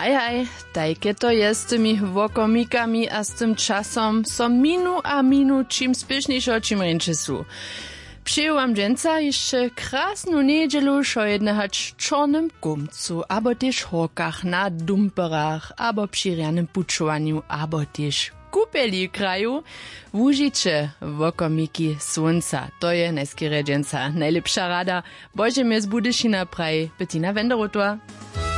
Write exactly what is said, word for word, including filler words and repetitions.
Haj, haj, tajke to je z tymi wokomikami a z tym czasom so minu a minu čim spiešniejšo, čim ręče su. Přeju wam dżęca jeszcze krasnu niedzielu, šo jednehać czornym gumcu, abo też horkach na dumperach, abo przy rjanym puczowaniu, abo też kupeli kraju. Wužiče wokomiki słonca, to je najskere dżęca. Najlepsza rada, Boże mnie z Budyšina praji, Bettina Wenderotor.